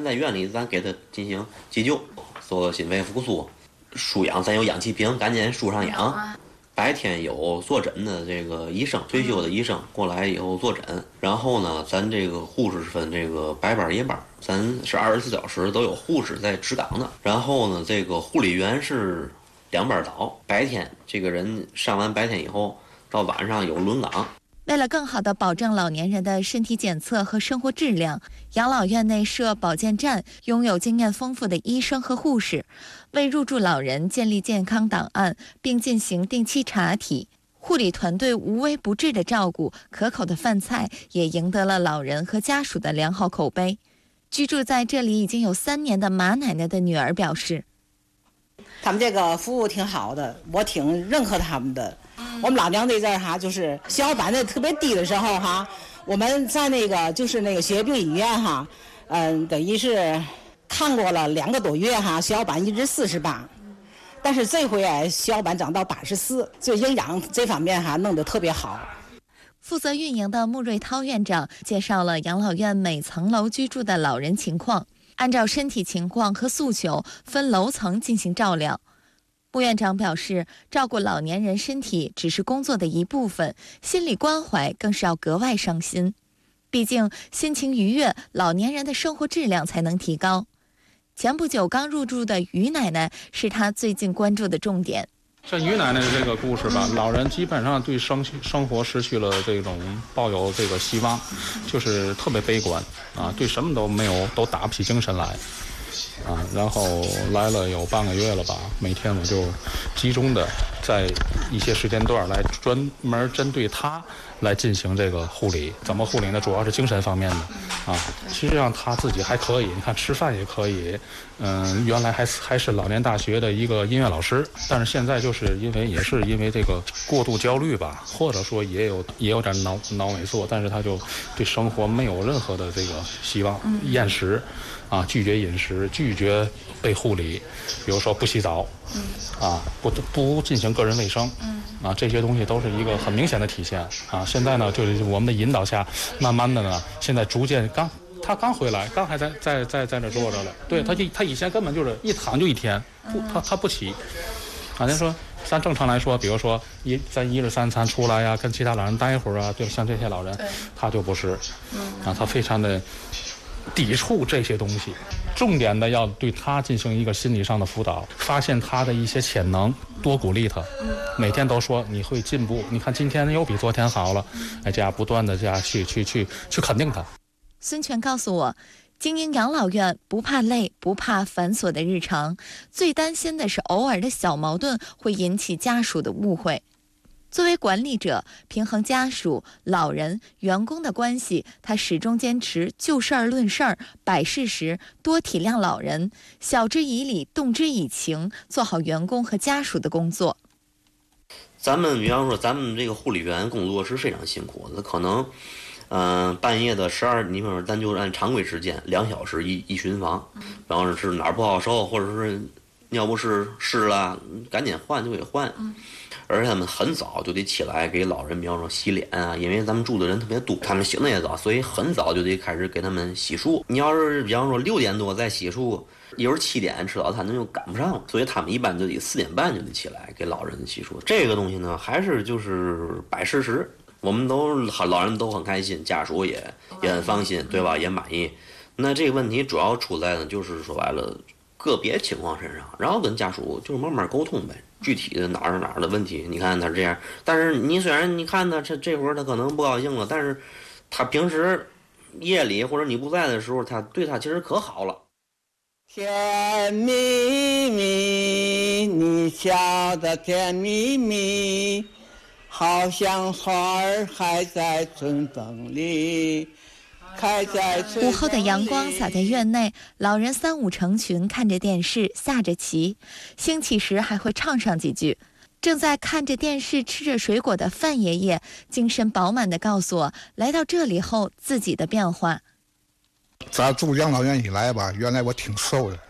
在院里咱给他进行急救，做心肺复苏，输氧，咱有氧气瓶，赶紧输上氧。白天有坐诊的这个医生，退休的医生过来以后坐诊，然后呢，咱这个护士是分这个白班夜班，咱是24小时都有护士在值岗的。然后呢，这个护理员是2班倒，白天这个人上完白天以后，到晚上有轮岗。 为了更好地保证老年人的身体检测和生活质量，养老院内设保健站，拥有经验丰富的医生和护士，为入住老人建立健康档案，并进行定期查体。护理团队无微不至的照顾，可口的饭菜也赢得了老人和家属的良好口碑。居住在这里已经有3年的马奶奶的女儿表示， 他们这个服务挺好的，我挺认可他们的。我们老娘这阵儿哈，就是血小板的特别低的时候哈，我们在那个就是那个血液病医院哈，等于是看过了2个多月哈，血小板一直48，但是这回血小板涨到84，就营养这方面哈弄得特别好。 负责运营的穆瑞涛院长介绍了养老院每层楼居住的老人情况，按照身体情况和诉求分楼层进行照料。穆院长表示，照顾老年人身体只是工作的一部分，心理关怀更是要格外上心。毕竟心情愉悦，老年人的生活质量才能提高。前不久刚入住的于奶奶是他最近关注的重点。 像于奶奶的这个故事吧，老人基本上对生活失去了这种抱有这个希望，就是特别悲观啊，对什么都没有，都打不起精神来。然后来了有半个月了吧，每天我就集中的在一些时间段来专门针对他来进行这个护理。怎么护理呢？主要是精神方面的实际上他自己还可以，你看吃饭也可以。原来还是老年大学的一个音乐老师，但是现在就是因为这个过度焦虑吧，或者说也有点脑萎缩，但是他就对生活没有任何的这个希望，厌食拒绝饮食，拒绝被护理，比如说不洗澡，不进行个人卫生，这些东西都是一个很明显的体现现在呢，就是我们的引导下，慢慢的呢，现在逐渐他刚回来，刚还在那坐着了，对他以前根本就是一躺就一天，他不起，咱说咱正常来说，比如说咱1日3餐出来呀，跟其他老人待一会儿对，像这些老人，他就不是，他非常的抵触这些东西，重点的要对他进行一个心理上的辅导，发现他的一些潜能，多鼓励他，每天都说你会进步，你看今天又比昨天好了，这样不断的这样去肯定他。 孙权告诉我，经营养老院不怕累，不怕繁琐的日常，最担心的是偶尔的小矛盾会引起家属的误会。作为管理者，平衡家属、老人、员工的关系，他始终坚持就事儿论事儿，摆事实，多体谅老人，晓之以理，动之以情，做好员工和家属的工作。 咱们比方说，咱们这个护理员工作是非常辛苦的，可能半夜的你比方说咱就按常规时间2小时一巡房，然后是哪儿不好受，或者是尿不湿了，赶紧换就给换。而且他们很早就得起来给老人，比方说洗脸因为咱们住的人特别多，他们醒得也早，所以很早就得开始给他们洗漱。你要是比方说6点多再洗漱，一会儿7点吃早餐，那就赶不上了，所以他们一般就得4点半就得起来给老人洗漱。这个东西呢，还是就是摆事实，我们老人都很开心，家属也很放心，对吧？也满意。那这个问题主要出在呢，就是说白了个别情况身上，然后跟家属就是慢慢沟通呗。具体的哪儿的问题，你看他这样，但是你虽然你看他这会儿他可能不高兴了，但是他平时夜里或者你不在的时候，他对他其实可好了。 甜蜜蜜，你笑得甜蜜蜜，好像花儿还在春风里。 午后的阳光洒在院内，老人3、5成群看着电视，下着棋，兴起时还会唱上几句。正在看着电视吃着水果的范爷爷精神饱满地告诉我，来到这里后自己的变化。 咱住养老院以来吧，原来我挺瘦的，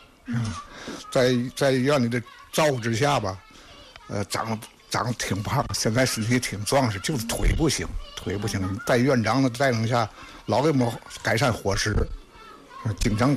在院里的照顾之下吧，长得挺胖，现在身体挺壮实，就是腿不行。在院长的带领下，老给我们改善伙食，经常